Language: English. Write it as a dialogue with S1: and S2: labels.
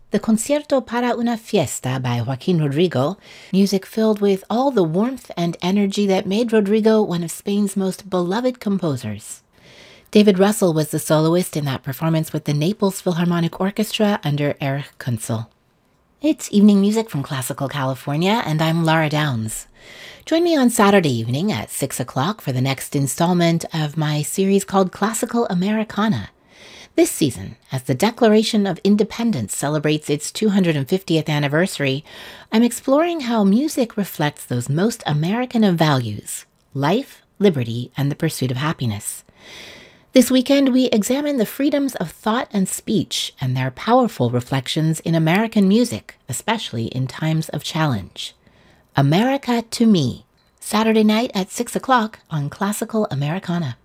S1: The Concierto para una Fiesta by Joaquin Rodrigo, music filled with all the warmth and energy that made Rodrigo one of Spain's most beloved composers. David Russell was the soloist in that performance with the Naples Philharmonic Orchestra under Erich Kunzel. It's evening music from Classical California, and I'm Laura Downs. Join me on Saturday evening at 6 o'clock for the next installment of my series called Classical Americana. This season, as the Declaration of Independence celebrates its 250th anniversary, I'm exploring how music reflects those most American of values: life, liberty, and the pursuit of happiness. This weekend, we examine the freedoms of thought and speech and their powerful reflections in American music, especially in times of challenge. America to Me, Saturday night at 6 o'clock on Classical Americana.